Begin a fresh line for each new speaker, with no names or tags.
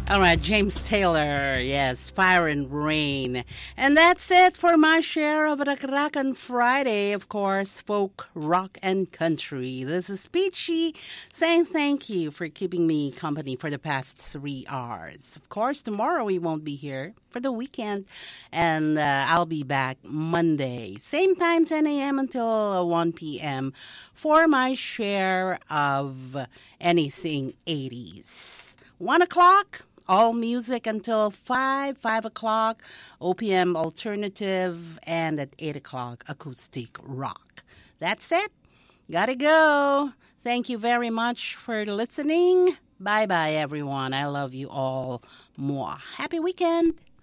All right, James Taylor, yes, Fire and Rain. And that's it for my share of Rakrakan Friday, of course, folk, rock, and country. This is Peachy saying thank you for keeping me company for the past 3 hours. Of course, tomorrow we won't be here for the weekend, and I'll be back Monday, same time, 10 a.m. until 1 p.m. for my share of anything 80s. 1 o'clock. All music until 5 o'clock, OPM alternative, and at 8 o'clock, acoustic rock. That's it. Gotta go. Thank you very much for listening. Bye-bye, everyone. I love you all more. Happy weekend.